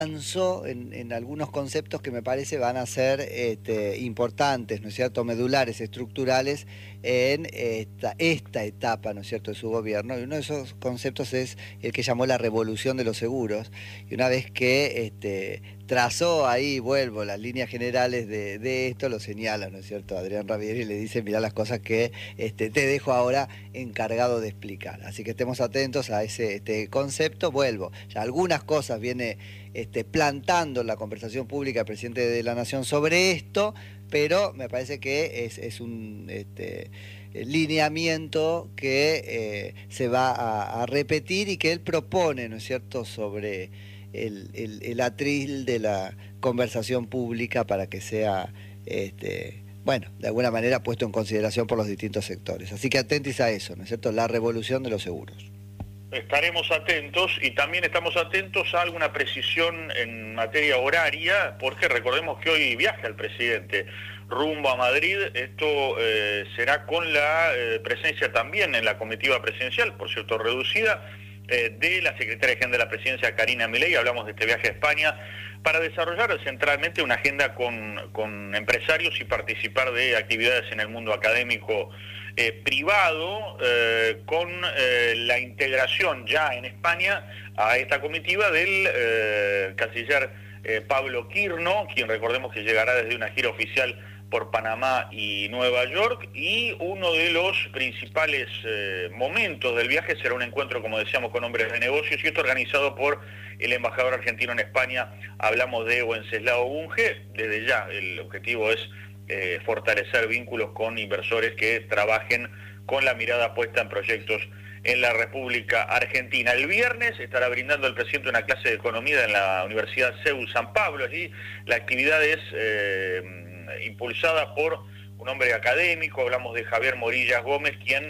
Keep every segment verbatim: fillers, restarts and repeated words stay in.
avanzó en, en algunos conceptos que me parece van a ser este, importantes, ¿no es cierto?, medulares, estructurales en esta, esta etapa, ¿no es cierto?, de su gobierno. Y uno de esos conceptos es el que llamó la revolución de los seguros. Y una vez que este, trazó ahí, vuelvo, las líneas generales de, de esto, lo señala, ¿no es cierto?, Adrián Rabieri, y le dice, mirá las cosas que este, te dejo ahora encargado de explicar. Así que estemos atentos a ese este, concepto. Vuelvo, ya algunas cosas viene este, plantando en la conversación pública el presidente de la Nación sobre esto, pero me parece que es, es un este, lineamiento que eh, se va a, a repetir y que él propone, ¿no es cierto?, sobre el, el, el atril de la conversación pública para que sea, este, bueno, de alguna manera puesto en consideración por los distintos sectores. Así que atentos a eso, ¿no es cierto?, la revolución de los seguros. Estaremos atentos y también estamos atentos a alguna precisión en materia horaria, porque recordemos que hoy viaja el presidente rumbo a Madrid. Esto eh, será con la eh, presencia también en la comitiva presidencial, por cierto reducida, eh, de la secretaria general de la presidencia, Karina Milei. Hablamos de este viaje a España para desarrollar centralmente una agenda con, con empresarios y participar de actividades en el mundo académico Eh, privado, eh, con eh, la integración ya en España a esta comitiva del eh, canciller eh, Pablo Quirno, quien recordemos que llegará desde una gira oficial por Panamá y Nueva York, y uno de los principales eh, momentos del viaje será un encuentro, como decíamos, con hombres de negocios, y esto organizado por el embajador argentino en España. Hablamos de Wenceslao Bunge. Desde ya el objetivo es Eh, fortalecer vínculos con inversores que trabajen con la mirada puesta en proyectos en la República Argentina. El viernes estará brindando el presidente una clase de economía en la Universidad C E U San Pablo. Allí la actividad es eh, impulsada por un hombre académico. Hablamos de Javier Morillas Gómez, quien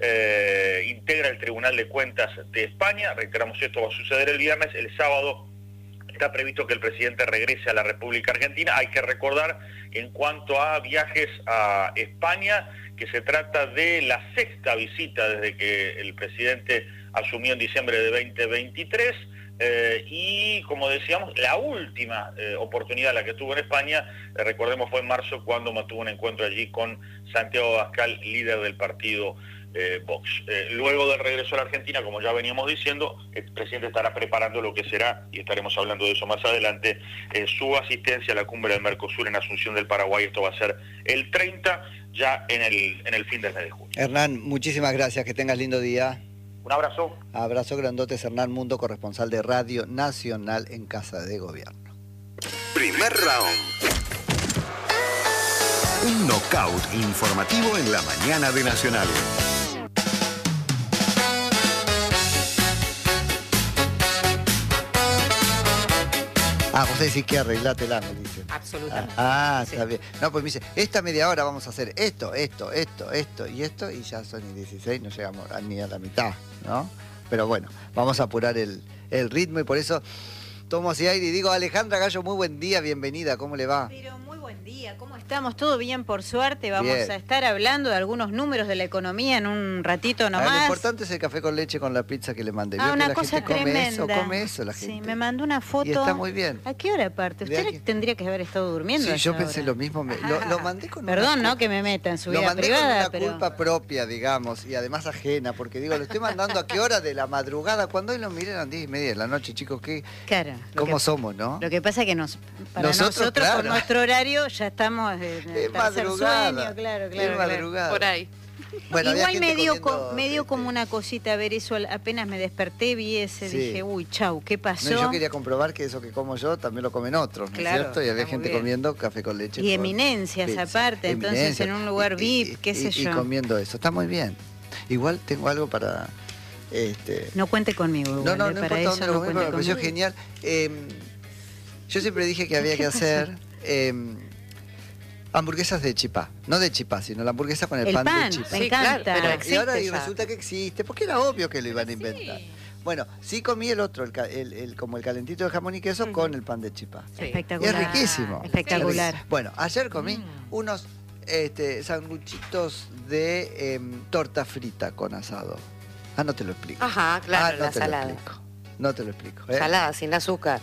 eh, integra el Tribunal de Cuentas de España. Reiteramos, esto va a suceder el viernes. El sábado está previsto que el presidente regrese a la República Argentina. Hay que recordar, en cuanto a viajes a España, que se trata de la sexta visita desde que el presidente asumió en diciembre de veinte veintitrés, eh, y como decíamos, la última eh, oportunidad la que tuvo en España, eh, recordemos, fue en marzo, cuando mantuvo un encuentro allí con Santiago Abascal, líder del partido Eh, Vox. Eh, luego del regreso a la Argentina, como ya veníamos diciendo, el presidente estará preparando lo que será, y estaremos hablando de eso más adelante, eh, su asistencia a la cumbre del Mercosur en Asunción del Paraguay. Esto va a ser el treinta, ya en el, en el fin del mes de junio. Hernán, muchísimas gracias, que tengas lindo día. Un abrazo. Abrazo grandotes. Hernán Mundo, corresponsal de Radio Nacional en Casa de Gobierno. Primer round. Un knockout informativo en la mañana de Nacional. Ah, vos decís que arreglátela, me dice. Absolutamente. Ah, ah sí. Está bien. No, pues me dice, esta media hora vamos a hacer esto, esto, esto, esto y esto, y ya son y dieciséis, no llegamos a, ni a la mitad, ¿no? Pero bueno, vamos a apurar el, el ritmo, y por eso tomo así aire y digo, Alejandra Gallo, muy buen día, bienvenida, ¿cómo le va? Pero muy buen día, ¿cómo estamos? ¿Todo bien, por suerte? Vamos Bien. a estar hablando de algunos números de la economía en un ratito nomás. Ah, lo importante es el café con leche con la pizza que le mandé. Ah, ¿Vio una que la cosa gente come tremenda. eso? Come eso la gente. Sí, me mandó una foto. Y está muy bien. ¿A qué hora aparte? De Usted aquí. tendría que haber estado durmiendo. Sí, a yo esa pensé hora. lo mismo. Me, lo, lo mandé con Perdón, una ¿no? Que me meta en su Lo vida mandé privada, con una pero... culpa propia, digamos, y además ajena, porque digo, lo estoy mandando a qué hora de la madrugada, cuando hoy lo miré eran diez y media de la noche, chicos, ¿qué, Claro. lo ¿cómo que- somos, no? Lo que pasa es que nos, para Nosotros, nosotros, claro. con nuestro horario, ya estamos en el Es tercer madrugada. sueño, claro, Es claro, claro. madrugada. Por ahí. Bueno, había Igual gente me dio, comiendo, co- me dio este, como una cosita a ver eso, apenas me desperté, vi ese, Sí. dije, uy, chau, ¿qué pasó? No, yo quería comprobar que eso que como yo también lo comen otros, ¿no es Claro, cierto? Y había está muy gente bien. comiendo café con leche. Y con eminencias pizza. aparte, entonces Eminencias. en un lugar Y- V I y- P, qué sé y- yo. Y comiendo eso, está muy bien. Igual tengo algo para... Este, No cuente conmigo, no, igual, no, eh, no para importa eso dónde no lo comí, cuente pero me pareció conmigo. genial. Eh, yo siempre dije que había ¿Qué que pasó? hacer... eh, hamburguesas de chipá, no de chipá, sino la hamburguesa con el, El pan, pan, de chipá. me Sí, encanta. claro, pero Y ahora existe y ya. resulta que existe, porque era obvio que lo iban a Sí. inventar. Bueno, sí comí el otro, el, ca- el- el- como el calentito de jamón y queso con el pan de chipá. Sí. Espectacular. Y es riquísimo. Espectacular. Bueno, ayer comí Mm. unos este, sanguchitos de em, torta frita con asado. Ah, no te lo explico. Ajá, claro, ah, no la te salada. lo explico. No te lo explico. ¿eh? Salada, sin azúcar.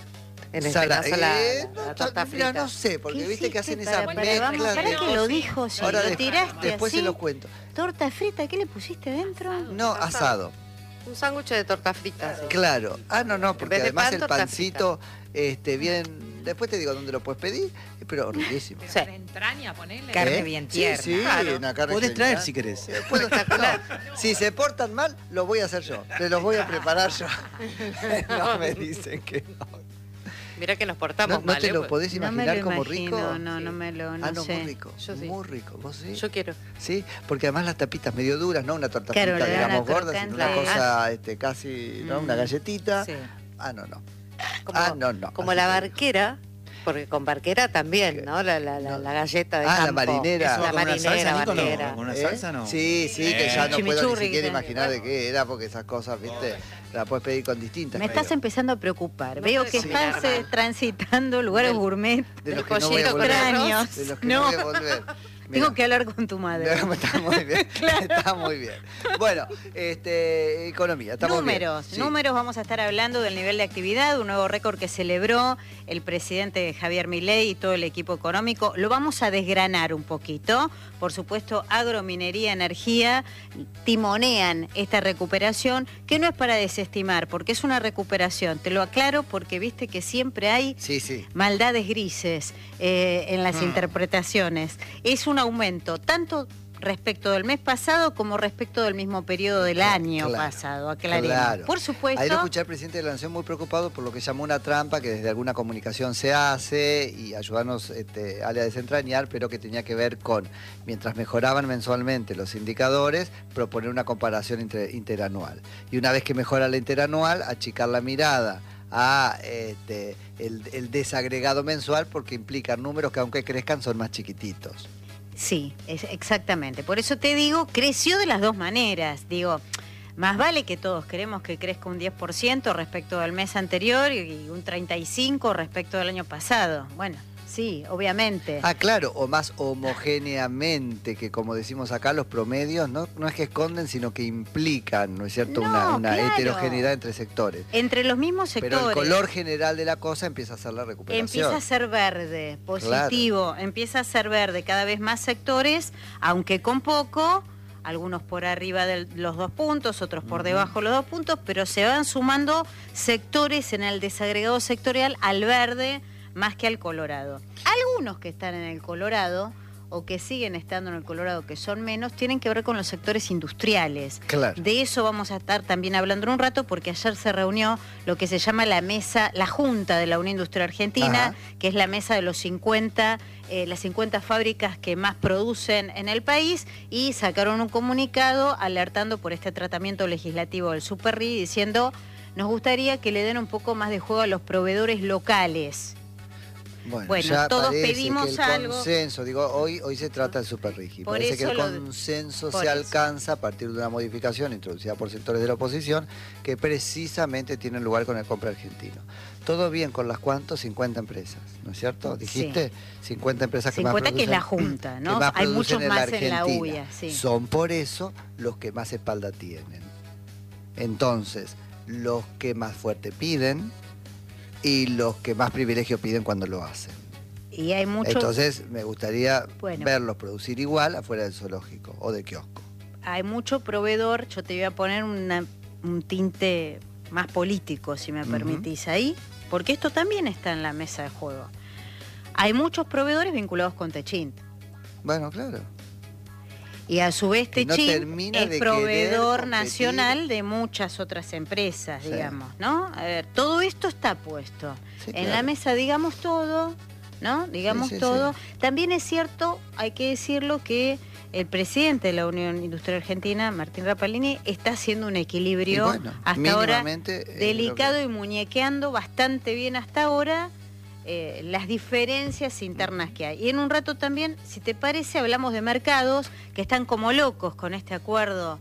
En este Sara, caso la, eh, la, la no, torta mira, frita. no sé, porque ¿Qué viste que hiciste? hacen Para, esa para, mezcla vamos, para de... que lo dijo, sí, Ahora lo de- tiraste después así. se lo cuento. Torta frita, ¿qué le pusiste dentro? No, asado. Un sándwich de torta frita. Sí. Claro. Ah, no, no, porque vez de además pan, el torta pancito, este, bien... Después te digo dónde lo puedes pedir, pero riquísimo. Sí. De entraña, ponele. Carne ¿Eh? bien Sí, tierna. sí, Claro. una carne Podés genial. traer si querés. Eh, puedo- no, si se portan mal, lo voy a hacer yo. Te los voy a preparar yo. No me dicen que no. Mira que nos ¿No, portamos no mal. te ¿eh? lo podés No me imaginar lo como imagino, rico? no, no me lo, no ah, no, sé. muy rico. Yo sí. Muy rico. ¿Vos sí? Yo quiero. Sí, porque además las tapitas medio duras, no una torta Claro, frita, le dan digamos, la gorda, sino una crocante. cosa este, casi, ¿no? Una Mm. galletita. Sí. Ah, no, no. Como, Ah, no, no. como Así la te digo. barquera, porque con barquera también, ¿no? La, la, la, No. la galleta de Ah, la campo. marinera. ¿Eso La va con una marinera, salsa, Nico, no? barquera. ¿Con una ¿Eh? salsa no? Sí, sí, que ya no puedo ni Chimichurri, siquiera que- imaginar de qué era, porque esas cosas, viste, las puedes pedir con distintas. Me estás creo. empezando a preocupar. No Veo puedes que cocinar estás eh, mal. transitando lugares Del- gourmet. De el los que no voy a pollito con volver. arroz. De los que No. no voy a volver. Mira. Tengo que hablar con tu madre. No, está muy bien, está muy bien. Bueno, este, economía, estamos Números, bien. Sí. números, vamos a estar hablando del nivel de actividad, un nuevo récord que celebró el presidente Javier Milei y todo el equipo económico. Lo vamos a desgranar un poquito. Por supuesto, agrominería, energía, timonean esta recuperación, que no es para desestimar, porque es una recuperación. Te lo aclaro porque viste que siempre hay Sí, sí. maldades grises eh, en las Mm. interpretaciones. Es un aumento tanto respecto del mes pasado como respecto del mismo periodo del año Claro, pasado, aclaremos. claro. Por supuesto. Ahí lo escuché al presidente de la Nación muy preocupado por lo que llamó una trampa que desde alguna comunicación se hace y ayudarnos este, Ale, a desentrañar, pero que tenía que ver con, mientras mejoraban mensualmente los indicadores, proponer una comparación inter- interanual. Y una vez que mejora la interanual, achicar la mirada a este, el, el desagregado mensual porque implica números que aunque crezcan son más chiquititos. Sí, es, exactamente. Por eso te digo, creció de las dos maneras. Digo, más vale que todos queremos que crezca un diez por ciento respecto al mes anterior y un treinta y cinco por ciento respecto al año pasado. Bueno, sí, obviamente. Ah, claro, o más homogéneamente, que como decimos acá, los promedios no, no es que esconden, sino que implican, ¿no es cierto?, No, una, una claro. heterogeneidad entre sectores. Entre los mismos sectores. Pero el color general de la cosa empieza a ser la recuperación. Empieza a ser verde, positivo, empieza a ser verde, cada vez más sectores, aunque con poco, algunos por arriba de los dos puntos, otros por debajo de los dos puntos, pero se van sumando sectores en el desagregado sectorial al verde más que al colorado. Algunos que están en el colorado o que siguen estando en el colorado, que son menos, tienen que ver con los sectores industriales. Claro. De eso vamos a estar también hablando en un rato, porque ayer se reunió lo que se llama la mesa, la Junta de la Unión Industrial Argentina, Ajá. que es la mesa de los cincuenta, eh, las cincuenta fábricas que más producen en el país, y sacaron un comunicado alertando por este tratamiento legislativo del Super R I, diciendo, nos gustaría que le den un poco más de juego a los proveedores locales. Bueno, Bueno, ya todos parece pedimos que el algo. consenso, digo, hoy, hoy se trata del Super Rigi. Por Parece que eso el lo- consenso por se eso. alcanza a partir de una modificación introducida por sectores de la oposición que precisamente tienen lugar con el compra argentino. Todo bien con las cuantos cincuenta empresas, ¿no es cierto? Dijiste cincuenta empresas que más cincuenta que es producen- la Junta, ¿no? que más Hay producen muchos más en la Argentina. U I A, sí. Son por eso los que más espalda tienen. Entonces, los que más fuerte piden y los que más privilegio piden cuando lo hacen. Y hay muchos... Entonces, me gustaría Bueno. verlos producir igual afuera del zoológico o del kiosco. Hay mucho proveedor, yo te voy a poner una- un tinte más político, si me Ujú. permitís ahí, porque esto también está en la mesa de juego. Hay muchos proveedores vinculados con Techint. Bueno, claro. Y a su vez Que no Techint termina es de proveedor querer nacional competir. de muchas otras empresas, Sí. digamos, ¿no? A ver, todo esto está puesto Sí, en claro. la mesa, digamos todo, ¿no? Digamos Sí, sí, todo. sí. También es cierto, hay que decirlo, que el presidente de la Unión Industrial Argentina, Martín Rapalini, está haciendo un equilibrio Y bueno, hasta ahora mínimamente, eh, delicado lo que- y muñequeando bastante bien hasta ahora eh, las diferencias internas que hay. Y en un rato también, si te parece, hablamos de mercados que están como locos con este acuerdo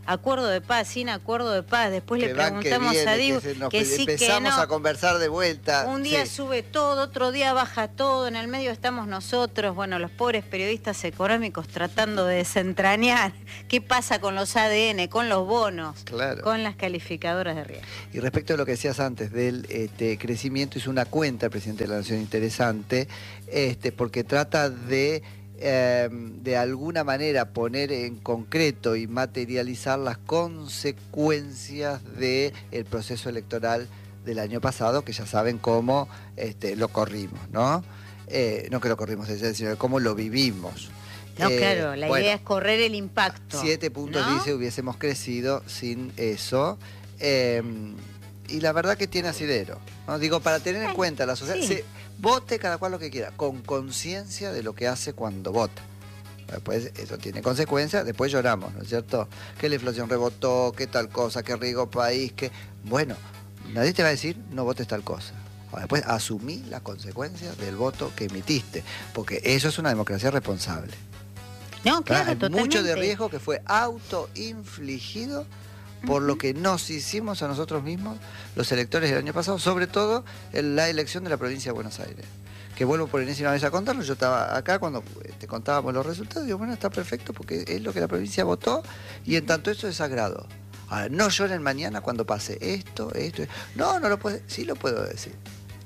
acuerdo de paz, sin acuerdo de paz. Después que le van, preguntamos que viene, a Diego que, nos, que sí, empezamos que no. a conversar de vuelta. Un día sí. sube todo, otro día baja todo, en el medio estamos nosotros, bueno, los pobres periodistas económicos tratando de desentrañar qué pasa con los A D N, con los bonos, claro. con las calificadoras de riesgo. Y respecto a lo que decías antes del este, crecimiento, hizo una cuenta el presidente de la Nación interesante, este, porque trata de... Eh, de alguna manera poner en concreto y materializar las consecuencias del proceso electoral del año pasado, que ya saben cómo este, lo corrimos, ¿no? Eh, no que lo corrimos, sino cómo lo vivimos. No, eh, claro, la bueno, idea es correr el impacto. Siete puntos, ¿no? dice, hubiésemos crecido sin eso. Eh, y la verdad que tiene asidero, ¿no? Digo, para tener en cuenta la sociedad, sí. se, vote cada cual lo que quiera, con conciencia de lo que hace cuando vota. Después eso tiene consecuencias, después lloramos, ¿no es cierto? Que la inflación rebotó, que tal cosa, que rico país, que... Bueno, nadie te va a decir, no votes tal cosa. Ahora, después asumí las consecuencias del voto que emitiste, porque eso es una democracia responsable. No, claro, Hay totalmente. mucho de riesgo que fue autoinfligido por lo que nos hicimos a nosotros mismos los electores del año pasado, sobre todo en la elección de la provincia de Buenos Aires. Que vuelvo por enésima vez a contarlo, yo estaba acá cuando te contábamos los resultados, digo, bueno, está perfecto porque es lo que la provincia votó y en tanto eso es sagrado. Ahora, no lloren mañana cuando pase esto, esto, no, no lo puedo, sí lo puedo decir.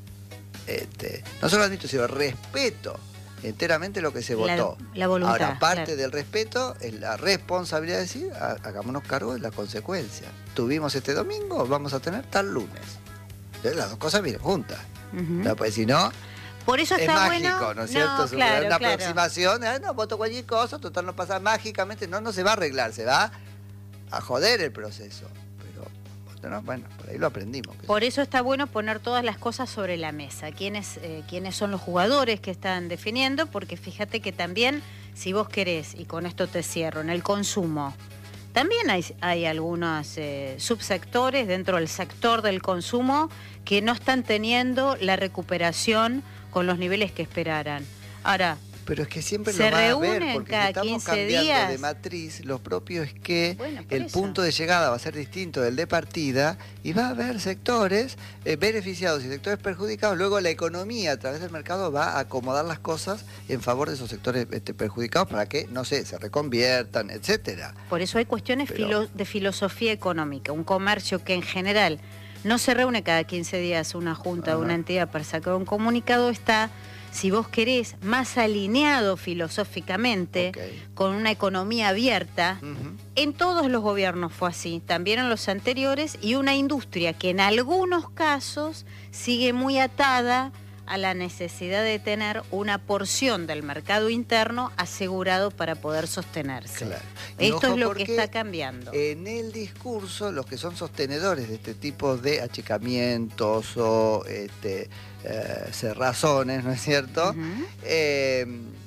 Este, no solo admito, sino respeto enteramente lo que se votó. La, la voluntad. Ahora, parte claro. del respeto es la responsabilidad de decir, hagámonos cargo de las consecuencias. Tuvimos este domingo, vamos a tener tal lunes. Entonces, las dos cosas vienen juntas. Uh-huh. No, pues si no, por eso es está mágico, bueno. ¿no es cierto? No, Es claro, una claro. aproximación, ah, no, voto cualquier cosa, total no pasa mágicamente, no, no se va a arreglar, se va a joder el proceso. Pero, ¿no? Bueno, por ahí lo aprendimos. Por eso está bueno poner todas las cosas sobre la mesa. ¿Quiénes, eh, quiénes son los jugadores que están definiendo? Porque fíjate que también, si vos querés, y con esto te cierro, en el consumo, también hay, hay algunos eh, subsectores dentro del sector del consumo que no están teniendo la recuperación con los niveles que esperaran. Ahora, pero es que siempre se lo va a ver, reúnen porque cada si estamos quince cambiando días. de matriz, lo propio es que Bueno, por el eso. punto de llegada va a ser distinto del de partida y va a haber sectores eh, beneficiados y sectores perjudicados. Luego la economía a través del mercado va a acomodar las cosas en favor de esos sectores este, perjudicados para que, no sé, se reconviertan, etcétera. Por eso hay cuestiones Pero... filo- de filosofía económica. Un comercio que en general no se reúne cada quince días una junta Ajá. o una entidad para sacar un comunicado, está, si vos querés, más alineado filosóficamente, Okay. con una economía abierta. Uh-huh. En todos los gobiernos fue así, también en los anteriores, y una industria que en algunos casos sigue muy atada a la necesidad de tener una porción del mercado interno asegurado para poder sostenerse. Claro. Y Esto ojo, es lo que porque está cambiando. En el discurso, los que son sostenedores de este tipo de achicamientos o este, eh, cerrazones, ¿no es cierto? Ujú. Eh,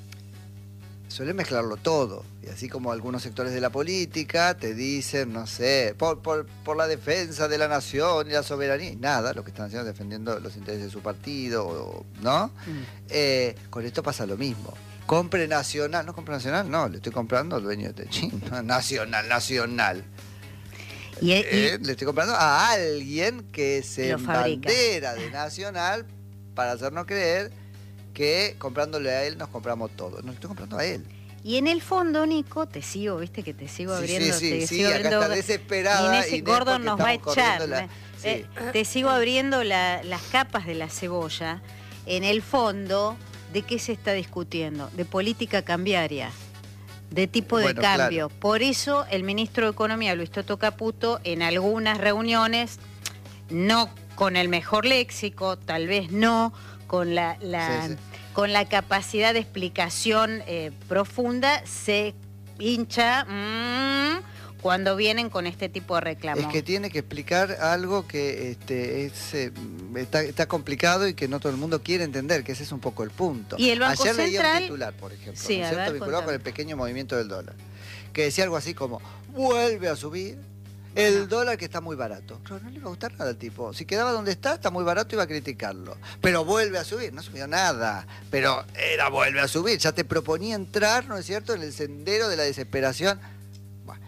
suelen mezclarlo todo. Y así como algunos sectores de la política te dicen, no sé, por, por, por la defensa de la nación y la soberanía, y nada, lo que están haciendo es defendiendo los intereses de su partido, o- ¿no? Mm. Eh, con esto pasa lo mismo. Compre nacional, no compre nacional, no, le estoy comprando al dueño de Techín, nacional, nacional. Y, y- Eh, le estoy comprando a alguien que se Lo fabrica. bandera de nacional para hacernos creer que comprándole a él nos compramos todo. No le estoy comprando a él. y en el fondo, Nico, te sigo, viste que te sigo Sí, abriendo. sí, sí, te sí, sigo acá abriendo- está desesperada Inés, Inés, Gordon porque nos va a estamos echar. corriendo la- ¿eh? sí. Eh, te sigo abriendo la- las capas de la cebolla. En el fondo, ¿de qué se está discutiendo? De política cambiaria, de tipo de Bueno, cambio. claro. Por eso el ministro de Economía, Luis Toto Caputo, en algunas reuniones, no con el mejor léxico, tal vez no con la, la- Sí, sí. con la capacidad de explicación eh, profunda, se hincha mm, cuando vienen con este tipo de reclamos. Es que tiene que explicar algo que este, es, eh, está, está complicado y que no todo el mundo quiere entender, que ese es un poco el punto. Y el Banco Ayer leía Central- un titular, por ejemplo, Sí, ¿no es a cierto? ver, vinculado con contame. el pequeño movimiento del dólar, que decía algo así como, vuelve a subir el Ajá. dólar que está muy barato. Claro, no le iba a gustar nada al tipo. Si quedaba donde está, está muy barato, iba a criticarlo. Pero vuelve a subir, no subió nada. Pero era vuelve a subir. Ya te proponía entrar, ¿no es cierto?, en el sendero de la desesperación. Bueno,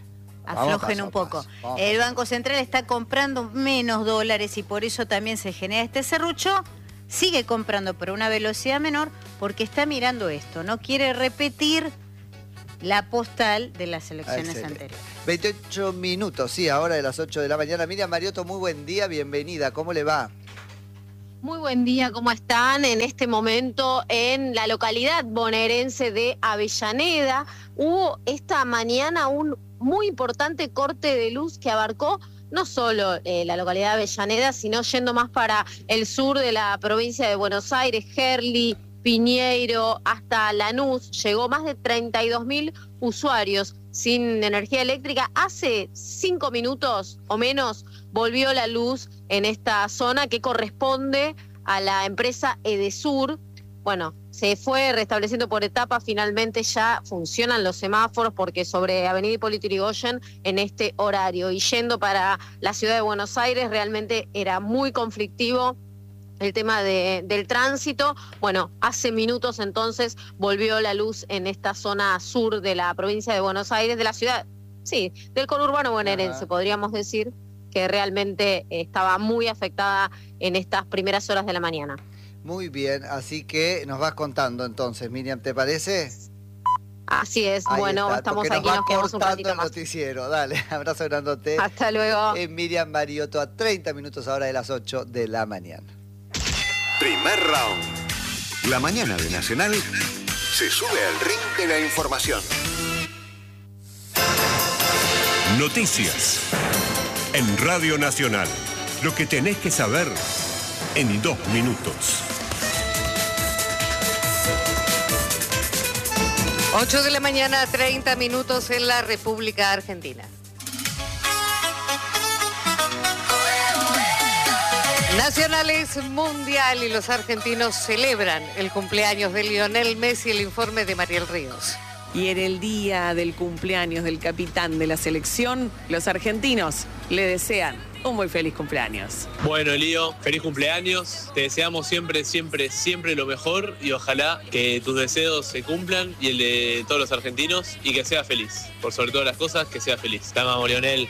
aflojen un poco. El Banco Central está comprando menos dólares y por eso también se genera este serrucho. Sigue comprando pero a una velocidad menor porque está mirando esto. No quiere repetir la postal de las elecciones Excelente. anteriores. veintiocho minutos, sí, ahora de las ocho de la mañana. Miriam Mariotto, muy buen día, bienvenida. ¿Cómo le va? Muy buen día, ¿cómo están? En este momento en la localidad bonaerense de Avellaneda hubo esta mañana un muy importante corte de luz que abarcó no solo eh, la localidad de Avellaneda, sino yendo más para el sur de la provincia de Buenos Aires, Gerli, Piñeiro, hasta Lanús. Llegó más de treinta y dos mil usuarios sin energía eléctrica. Hace cinco minutos o menos volvió la luz en esta zona que corresponde a la empresa Edesur. Bueno, se fue restableciendo por etapas, finalmente ya funcionan los semáforos porque sobre Avenida Hipólito Yrigoyen en este horario. Y yendo para la ciudad de Buenos Aires realmente era muy conflictivo el tema de, del tránsito. Bueno, hace minutos entonces volvió la luz en esta zona sur de la provincia de Buenos Aires, de la ciudad, sí, del conurbano bonaerense, Ajá. podríamos decir, que realmente estaba muy afectada en estas primeras horas de la mañana. Muy bien, así que nos vas contando entonces, Miriam, ¿te parece? Así es, Ahí bueno, está, estamos nos aquí, nos quedamos un ratito el más. Noticiero. Dale, abrazo grandote. Hasta luego. En Miriam Mariotto a treinta minutos ahora de las ocho de la mañana. Primer round. La mañana de Nacional se sube al ring de la información. Noticias. En Radio Nacional. Lo que tenés que saber en dos minutos. ocho de la mañana, treinta minutos en la República Argentina. Nacional es mundial y los argentinos celebran el cumpleaños de Lionel Messi. El informe de Mariel Ríos. Y en el día del cumpleaños del capitán de la selección, los argentinos le desean un muy feliz cumpleaños. Bueno, Lío, feliz cumpleaños. Te deseamos siempre, siempre, siempre lo mejor y ojalá que tus deseos se cumplan y el de todos los argentinos y que seas feliz. Por sobre todas las cosas, que seas feliz. Te amamos, Lionel.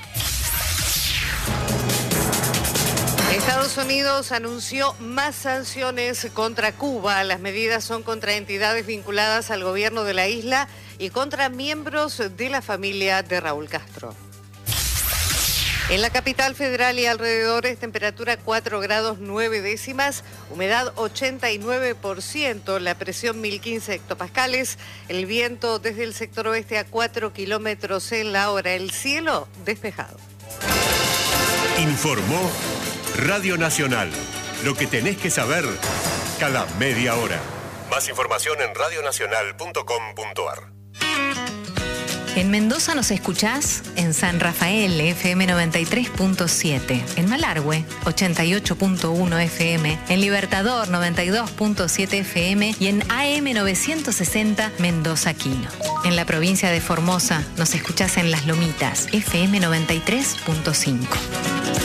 Estados Unidos anunció más sanciones contra Cuba. Las medidas son contra entidades vinculadas al gobierno de la isla y contra miembros de la familia de Raúl Castro. En la capital federal y alrededores, temperatura cuatro grados nueve décimas, humedad ochenta y nueve por ciento, la presión mil quince hectopascales, el viento desde el sector oeste a cuatro kilómetros en la hora, el cielo despejado. Informó Radio Nacional. Lo que tenés que saber cada media hora. Más información en radionacional punto com punto ar. En Mendoza nos escuchás en San Rafael, F M noventa y tres punto siete, en Malargüe, ochenta y ocho punto uno F M, en Libertador, noventa y dos punto siete F M y en A M novecientos sesenta Mendoza Quino. En la provincia de Formosa nos escuchás en Las Lomitas, F M noventa y tres punto cinco.